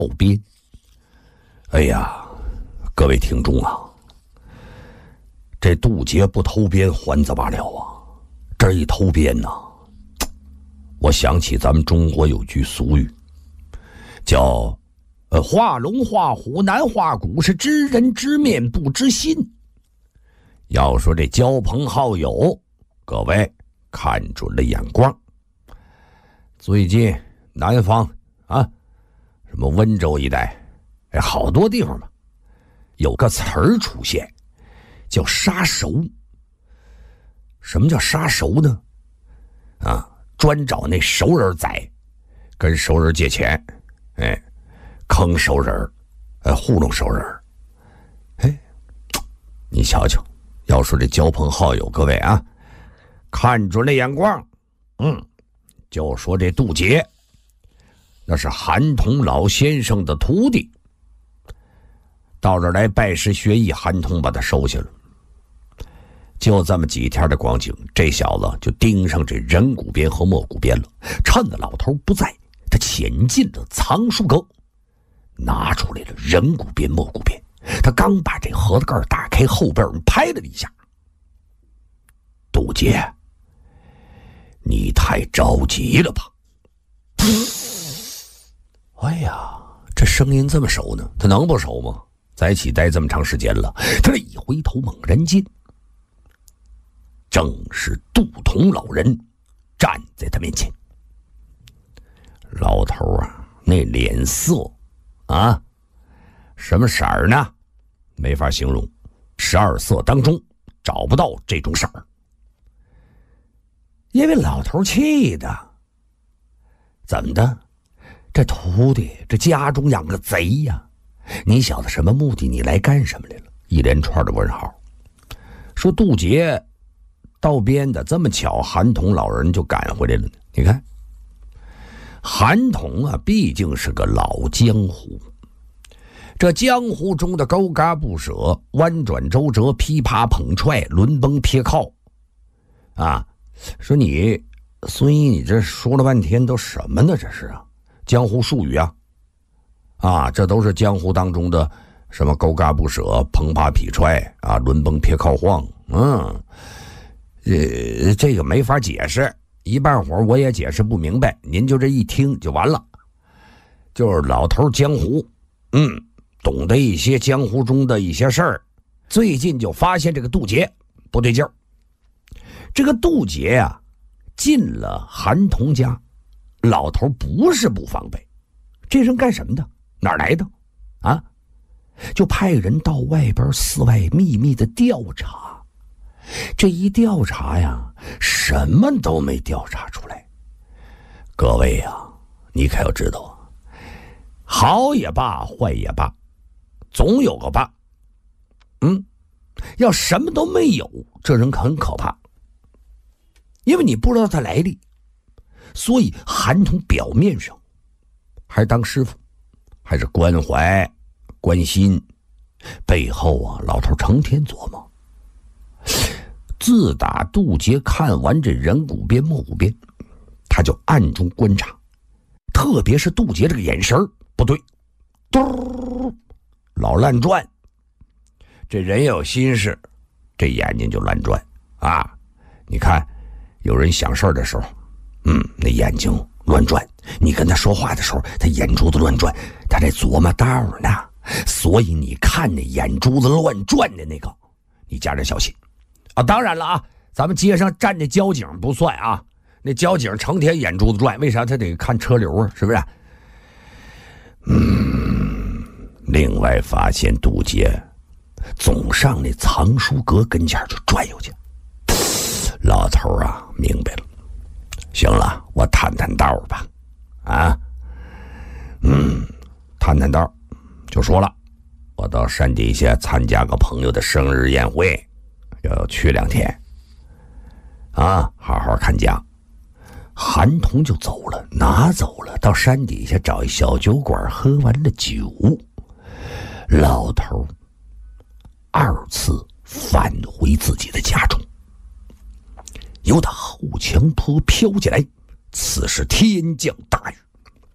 鞭。哎呀，各位听众啊，这渡劫不偷鞭还怎么了啊？这一偷鞭呢，我想起咱们中国有句俗语，叫画龙画虎难画骨，是知人知面不知心。要说这交朋好友，各位看准了眼光。最近南方啊，什么温州一带，好多地方嘛，有个词儿出现，叫杀熟。什么叫杀熟呢？啊，专找那熟人宰，跟熟人借钱，坑熟人，糊弄熟人。你瞧瞧，要说这交朋好友，各位啊，看准了眼光。就说这渡劫，那是韩童老先生的徒弟，到这儿来拜师学艺，韩童把他收下了。就这么几天的光景，这小子就盯上这人骨鞭和墨骨鞭了。趁着老头不在，他潜进了藏书阁，拿出来了人骨鞭、墨骨鞭。他刚把这盒子盖打开，后边拍了一下。渡劫，你太着急了吧？哎呀，这声音这么熟呢，他能不熟吗？在一起待这么长时间了。他一回头猛然间，正是杜同老人站在他面前。老头啊，那脸色啊，什么色儿呢？没法形容，12色当中找不到这种色儿。因为老头气的，怎么的？这徒弟这家中养个贼呀！你小子什么目的？你来干什么来了？一连串的问号。说渡劫道边的，这么巧，韩童老人就赶回来了呢。你看，韩童啊，毕竟是个老江湖，这江湖中的勾嘎不舍、弯转周折、噼啪捧踹、轮崩撇靠啊。说你孙毅，你这说了半天都什么呢？这是啊，江湖术语啊，这都是江湖当中的什么勾嘎不舍、碰啪劈踹啊、轮崩撇靠晃。这个没法解释，一半会儿我也解释不明白，您就这一听就完了。就是老头江湖，懂得一些江湖中的一些事儿，最近就发现这个渡劫不对劲儿。这个渡劫啊，进了韩童家，老头不是不防备，这人干什么的？哪儿来的？啊，就派人到外边寺外秘密的调查。这一调查呀，什么都没调查出来。各位呀，你可要知道啊，好也罢，坏也罢，总有个罢。要什么都没有，这人很可怕。因为你不知道他来历，所以韩童表面上还是当师傅，还是关怀关心，背后啊，老头成天琢磨。自打渡劫看完这人骨鞭墨骨鞭，他就暗中观察，特别是渡劫这个眼神不对，嘟老乱转。这人有心事，这眼睛就乱转啊！你看，有人想事儿的时候，那眼睛乱转；你跟他说话的时候，他眼珠子乱转，他在琢磨道呢。所以你看那眼珠子乱转的那个，你加点小心啊！当然了啊，咱们街上站的交警不算啊，那交警成天眼珠子转，为啥他得看车流啊？是不是？另外发现渡劫总上那藏书阁跟前就转悠去。老头啊，明白了。行了，我探探道吧。探探道，就说了，我到山底下参加个朋友的生日宴会，要去2天。好好看家。韩童就走了，拿走了，到山底下找一小酒馆喝完了酒。老头2次返回自己的家中。由他后墙坡飘进来，此时天降大雨，